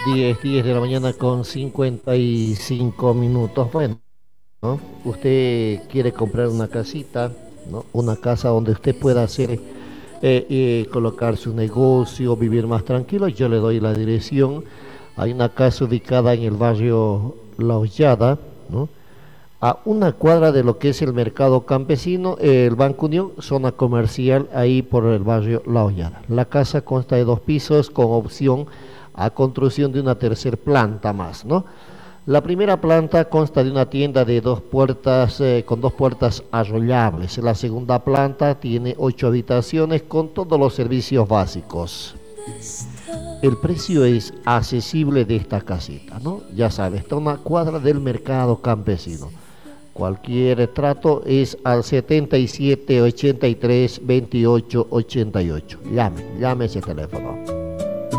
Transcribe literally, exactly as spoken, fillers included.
diez diez de la mañana con cincuenta y cinco minutos. Bueno, ¿no? Usted quiere comprar una casita, ¿no? Una casa donde usted pueda hacer, eh, eh, colocar su negocio, vivir más tranquilo. Yo le doy la dirección. Hay una casa ubicada en el barrio La Hollada, ¿no? A una cuadra de lo que es el mercado campesino, el Banco Unión, zona comercial, ahí por el barrio La Hollada. La casa consta de dos pisos con opción a construcción de una tercer planta más, ¿no? La primera planta consta de una tienda de dos puertas, eh, con dos puertas arrollables. La segunda planta tiene ocho habitaciones con todos los servicios básicos. El precio es accesible de esta casita, ¿no? Ya sabes, está a una cuadra del mercado campesino. Cualquier trato es al setenta y siete ochenta y tres veintiocho ochenta y ocho. Llame, llame ese teléfono.